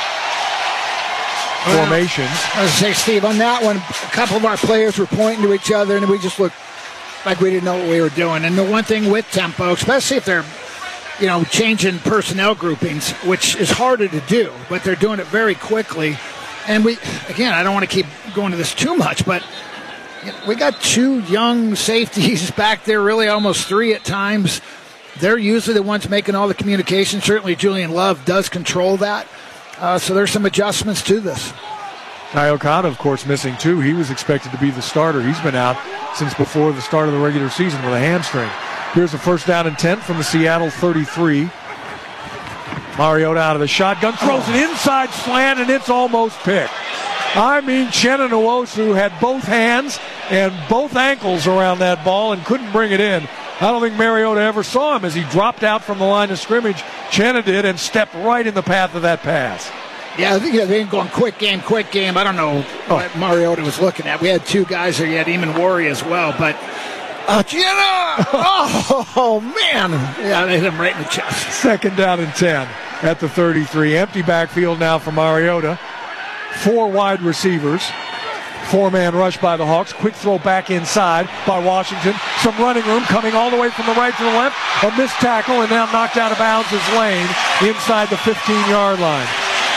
formations. I was going to say, Steve, on that one, a couple of our players were pointing to each other, and we just looked like we didn't know what we were doing. And the one thing with tempo, especially if they're, changing personnel groupings, which is harder to do, but they're doing it very quickly. And I don't want to keep going to this too much, but we got 2 young safeties back there, really almost 3 at times. They're usually the ones making all the communication. Certainly Julian Love does control that. So there's some adjustments to this. Ty Okada, of course, missing too. He was expected to be the starter. He's been out since before the start of the regular season with a hamstring. Here's a first down and 10 from the Seattle 33. Mariota out of the shotgun, throws an inside slant, and it's almost picked. I mean, Uchenna Nwosu had both hands and both ankles around that ball and couldn't bring it in. I don't think Mariota ever saw him as he dropped out from the line of scrimmage. Uchenna did and stepped right in the path of that pass. Yeah, I think they've been going quick game. I don't know what Mariota was looking at. We had 2 guys there. You had Eamon Worry as well, but Uchenna! Oh, man. Yeah, they hit him right in the chest. 2nd down and 10 at the 33. Empty backfield now for Mariota. 4 wide receivers. 4-man rush by the Hawks. Quick throw back inside by Washington. Some running room coming all the way from the right to the left. A missed tackle and now knocked out of bounds is Lane inside the 15-yard line.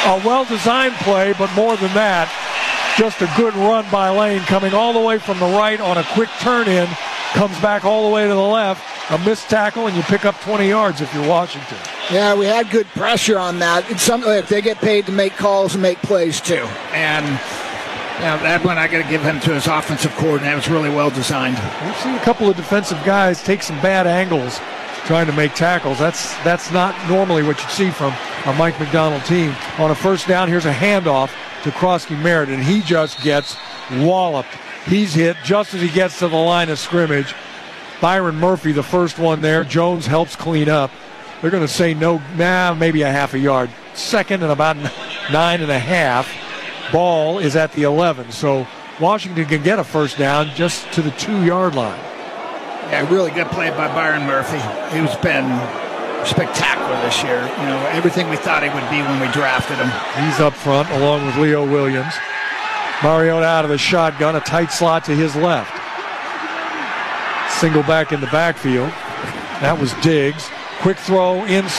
A well-designed play, but more than that, just a good run by Lane, coming all the way from the right on a quick turn-in, comes back all the way to the left, a missed tackle, and you pick up 20 yards if you're Washington. Yeah, we had good pressure on that. It's something like they get paid to make calls and make plays too. And that one I got to give him to his offensive coordinator. It was really well designed. We've seen a couple of defensive guys take some bad angles trying to make tackles. That's not normally what you'd see from a Mike Macdonald team. On a first down, here's a handoff to Krosky Merritt, and he just gets walloped. He's hit just as he gets to the line of scrimmage. Byron Murphy, the first one there. Jones helps clean up. They're going to say maybe a half a yard. Second and about 9.5. Ball is at the 11. So Washington can get a first down just to the 2-yard line. Yeah, really good play by Byron Murphy. He's been spectacular this year. You know, everything we thought he would be when we drafted him. He's up front along with Leo Williams. Mariota out of the shotgun, a tight slot to his left. Single back in the backfield. That was Diggs. Quick throw inside.